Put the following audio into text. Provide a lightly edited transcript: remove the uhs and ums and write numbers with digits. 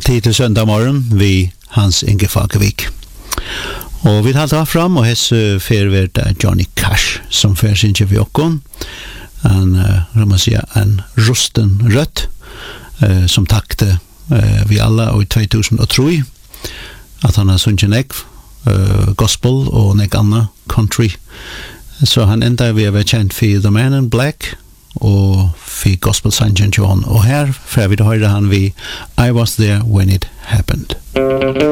Tid til søndag morgen vi Hans Inge Fagervik. Og vi talte fram og hesse fervert Johnny Cash som fer sin vi okkon. En rusten rødt som takte vi alla og i 2003 at han har sunnet nek gospel og nek anna country. Så han enda vi har kjent for The Man in Black og for gospel sangen John. Og her får vi høre han vi I Was There When It Happened.